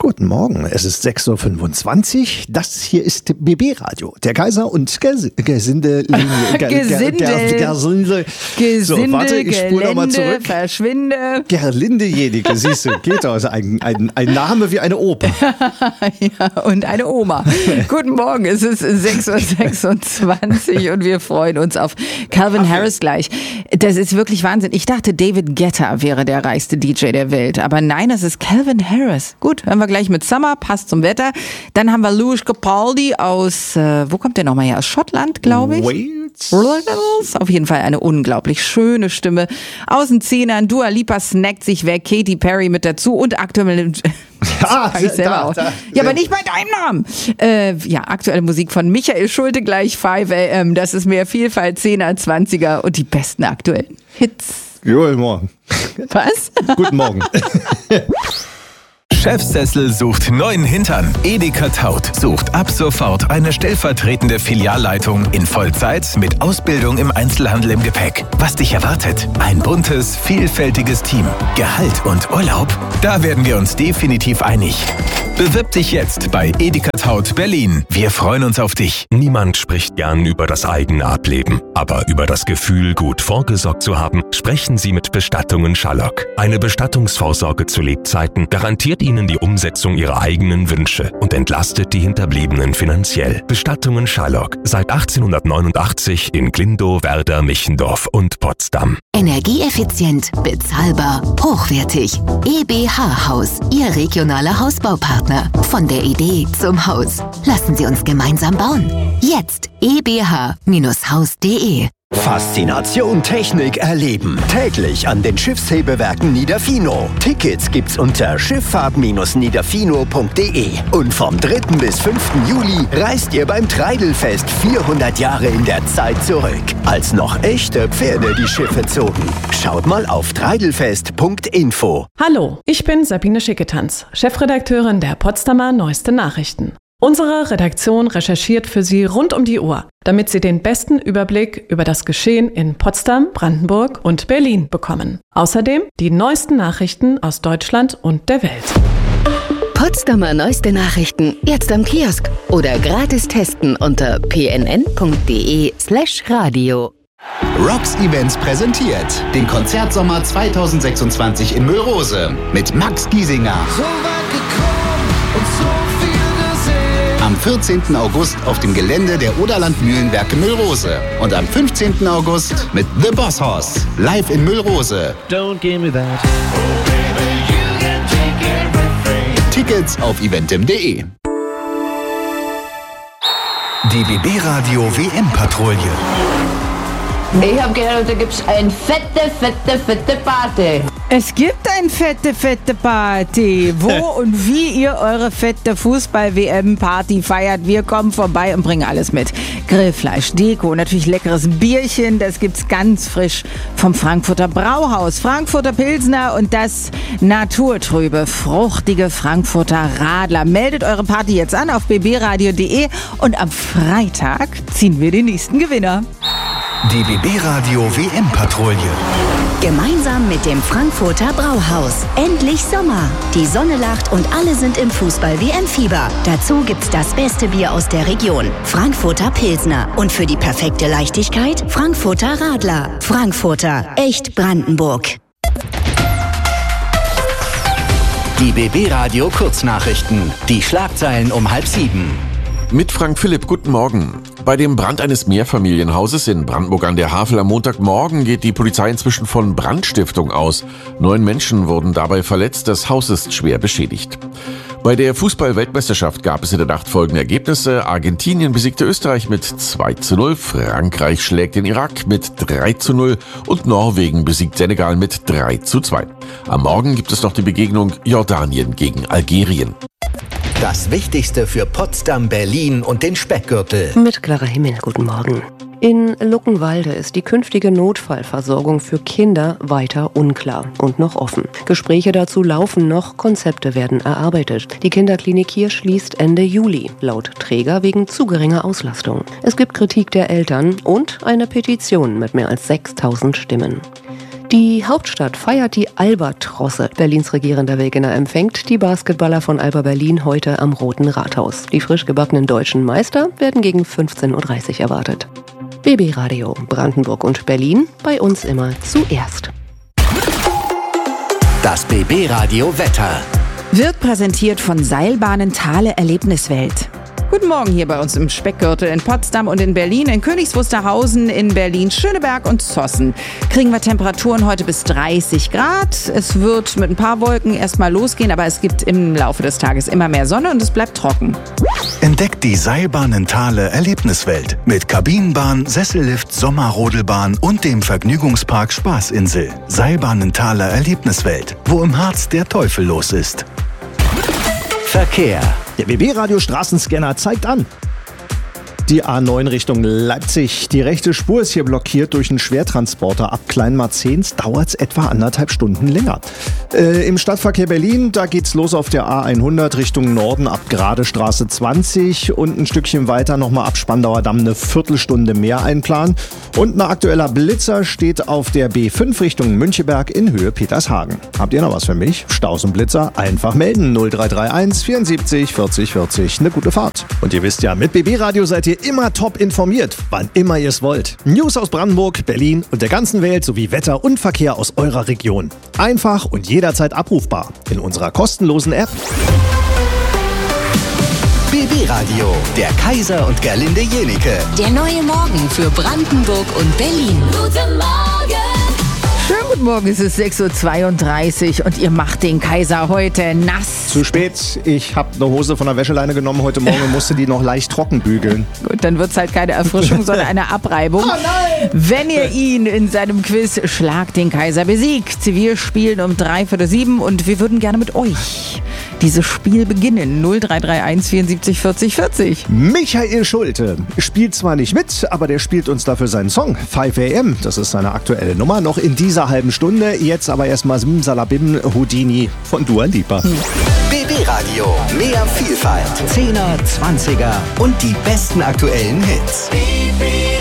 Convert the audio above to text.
Guten Morgen, es ist 6.25 Uhr. Das hier ist BB Radio, der Kaiser und Gesindelinie. Gesinde. So, warte, ich spule nochmal zurück. Verschwinde. Gerlindejenige, siehst du, geht aus. Ein Name wie eine Oper. Ja, und eine Oma. Guten Morgen, es ist 6.26 Uhr und wir freuen uns auf Calvin Harris gleich. Das ist wirklich Wahnsinn. Ich dachte, David Guetta wäre der reichste DJ der Welt, aber nein, das ist Calvin Harris. Gut, hören wir gleich mit Summer, passt zum Wetter. Dann haben wir Lewis Capaldi aus, wo kommt der nochmal her? Aus Schottland, glaube ich. Wales. Auf jeden Fall eine unglaublich schöne Stimme. Aus den Zehnern, Dua Lipa snackt sich weg, Katy Perry mit dazu und aktuell... aber nicht bei deinem Namen. Aktuelle Musik von Michael Schulte, gleich 5 AM. Das ist mehr Vielfalt, 10er, 20er und die besten aktuellen Hits. Guten Morgen. Was? Guten Morgen. Chefsessel sucht neuen Hintern. Edeka Taut sucht ab sofort eine stellvertretende Filialleitung in Vollzeit mit Ausbildung im Einzelhandel im Gepäck. Was dich erwartet? Ein buntes, vielfältiges Team. Gehalt und Urlaub? Da werden wir uns definitiv einig. Bewirb dich jetzt bei Edeka Taut Berlin. Wir freuen uns auf dich. Niemand spricht gern über das eigene Ableben. Aber über das Gefühl, gut vorgesorgt zu haben, sprechen Sie mit Bestattungen Schallock. Eine Bestattungsvorsorge zu Lebzeiten garantiert Ihnen die Umsetzung Ihrer eigenen Wünsche und entlastet die Hinterbliebenen finanziell. Bestattungen Schallock. Seit 1889 in Glindow, Werder, Michendorf und Potsdam. Energieeffizient, bezahlbar, hochwertig. EBH Haus, Ihr regionaler Hausbaupartner. Von der Idee zum Haus. Lassen Sie uns gemeinsam bauen. Jetzt ebh-haus.de. Faszination Technik erleben. Täglich an den Schiffshebewerken Niederfino. Tickets gibt's unter schifffahrt-niederfino.de. Und vom 3. bis 5. Juli reist ihr beim Treidelfest 400 Jahre in der Zeit zurück. Als noch echte Pferde die Schiffe zogen. Schaut mal auf treidelfest.info. Hallo, ich bin Sabine Schicketanz, Chefredakteurin der Potsdamer Neueste Nachrichten. Unsere Redaktion recherchiert für Sie rund um die Uhr, damit Sie den besten Überblick über das Geschehen in Potsdam, Brandenburg und Berlin bekommen. Außerdem die neuesten Nachrichten aus Deutschland und der Welt. Potsdamer Neueste Nachrichten jetzt am Kiosk oder gratis testen unter pnn.de/radio. Rocks Events präsentiert den Konzertsommer 2026 in Müllrose mit Max Giesinger. So weit gekommen und so viel gesehen. Am 14. August auf dem Gelände der Oderland Mühlenwerke Müllrose und am 15. August mit The Boss Hoss live in Müllrose. Don't give me that. Oh baby, you can take everything. Tickets auf eventim.de. Die BB Radio WM-Patrouille. Ich habe gehört, da gibt's eine fette Party. Es gibt eine fette Party. Wo und wie ihr eure fette Fußball-WM-Party feiert, wir kommen vorbei und bringen alles mit. Grillfleisch, Deko, natürlich leckeres Bierchen, das gibt's ganz frisch vom Frankfurter Brauhaus. Frankfurter Pilsner und das naturtrübe, fruchtige Frankfurter Radler. Meldet eure Party jetzt an auf bbradio.de und am Freitag ziehen wir den nächsten Gewinner. Die BB Radio WM-Patrouille. Gemeinsam mit dem Frankfurter Brauhaus. Endlich Sommer. Die Sonne lacht und alle sind im Fußball-WM-Fieber. Dazu gibt's das beste Bier aus der Region. Frankfurter Pilsner. Und für die perfekte Leichtigkeit Frankfurter Radler. Frankfurter. Echt Brandenburg. Die BB Radio Kurznachrichten. Die Schlagzeilen um 6:30. Mit Frank Philipp, guten Morgen. Bei dem Brand eines Mehrfamilienhauses in Brandenburg an der Havel am Montagmorgen geht die Polizei inzwischen von Brandstiftung aus. 9 Menschen wurden dabei verletzt, das Haus ist schwer beschädigt. Bei der Fußball-Weltmeisterschaft gab es in der Nacht folgende Ergebnisse. Argentinien besiegte Österreich mit 2:0, Frankreich schlägt den Irak mit 3:0 und Norwegen besiegt Senegal mit 3:2. Am Morgen gibt es noch die Begegnung Jordanien gegen Algerien. Das Wichtigste für Potsdam, Berlin und den Speckgürtel. Mit Clara Himmel, guten Morgen. In Luckenwalde ist die künftige Notfallversorgung für Kinder weiter unklar und noch offen. Gespräche dazu laufen noch, Konzepte werden erarbeitet. Die Kinderklinik hier schließt Ende Juli, laut Träger wegen zu geringer Auslastung. Es gibt Kritik der Eltern und eine Petition mit mehr als 6.000 Stimmen. Die Hauptstadt feiert die Albatrosse. Berlins regierender Wegener empfängt die Basketballer von Alba Berlin heute am Roten Rathaus. Die frisch gebackenen deutschen Meister werden gegen 15.30 Uhr erwartet. BB Radio Brandenburg und Berlin, bei uns immer zuerst. Das BB Radio Wetter. Wird präsentiert von Seilbahnen Thale Erlebniswelt. Guten Morgen hier bei uns im Speckgürtel in Potsdam und in Berlin, in Königs Wusterhausen, in Berlin, Schöneberg und Zossen. Kriegen wir Temperaturen heute bis 30 Grad. Es wird mit ein paar Wolken erstmal losgehen, aber es gibt im Laufe des Tages immer mehr Sonne und es bleibt trocken. Entdeckt die Seilbahnen Thale Erlebniswelt mit Kabinenbahn, Sessellift, Sommerrodelbahn und dem Vergnügungspark Spaßinsel. Seilbahnen Thale Erlebniswelt, wo im Harz der Teufel los ist. Verkehr. Der BB-Radio Straßenscanner zeigt an. Die A9 Richtung Leipzig. Die rechte Spur ist hier blockiert durch einen Schwertransporter. Ab Kleinmarzens dauert es etwa 1,5 Stunden länger. Im Stadtverkehr Berlin, da geht's los auf der A100 Richtung Norden ab Gradestraße 20 und ein Stückchen weiter nochmal ab Spandauer Damm eine Viertelstunde mehr einplanen. Und ein aktueller Blitzer steht auf der B5 Richtung Müncheberg in Höhe Petershagen. Habt ihr noch was für mich? Staus und Blitzer? Einfach melden. 0331 74 40 40. Eine gute Fahrt. Und ihr wisst ja, mit BB-Radio seid ihr immer top informiert, wann immer ihr es wollt. News aus Brandenburg, Berlin und der ganzen Welt sowie Wetter und Verkehr aus eurer Region. Einfach und jederzeit abrufbar in unserer kostenlosen App. BB Radio, der Kaiser und Gerlinde Jenike. Der neue Morgen für Brandenburg und Berlin. Guten Morgen! Schönen guten Morgen, es ist 6.32 Uhr und ihr macht den Kaiser heute nass. Zu spät, ich habe eine Hose von der Wäscheleine genommen heute Morgen und musste die noch leicht trocken bügeln. Gut, dann wird es halt keine Erfrischung, sondern eine Abreibung. Oh nein! Wenn ihr ihn in seinem Quiz Schlag den Kaiser besiegt. Wir spielen um 6:45 und wir würden gerne mit euch dieses Spiel beginnen. 0331 74 40 40. Michael Schulte spielt zwar nicht mit, aber der spielt uns dafür seinen Song 5 AM. Das ist seine aktuelle Nummer, noch in dieser halben Stunde. Jetzt aber erstmal Simsalabim Houdini von Dua Lipa. BB Radio, mehr Vielfalt, 10er, 20er und die besten aktuellen Hits. BB